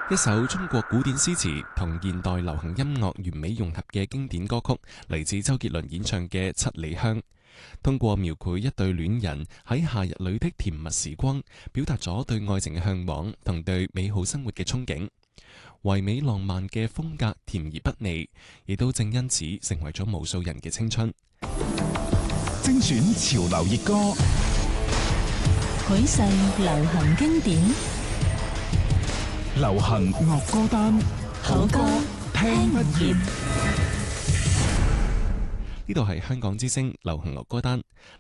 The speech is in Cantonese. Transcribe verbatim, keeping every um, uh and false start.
一首中國古典詩詞同現代流行音樂完美融合嘅經典歌曲，嚟自周杰倫演唱嘅《七里香》。通過描繪一對戀人喺夏日裏的甜蜜時光，表達咗對愛情嘅向往同對美好生活嘅憧憬。唯美浪漫嘅風格甜而不膩，亦都正因此成為咗無數人嘅青春。 精選潮流熱歌， 許世流行經典， 流行樂歌單， 好歌聽不厭。 呢度係香港之聲流行樂歌單。